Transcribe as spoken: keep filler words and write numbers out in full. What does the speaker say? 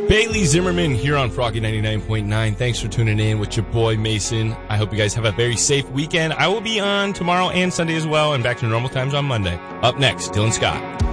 Bailey Zimmerman here on Froggy ninety-nine point nine. Thanks for tuning in with your boy Mason. I hope you guys have a very safe weekend. I will be on tomorrow and Sunday as well, and back to normal times on Monday. Up next, Dylan Scott.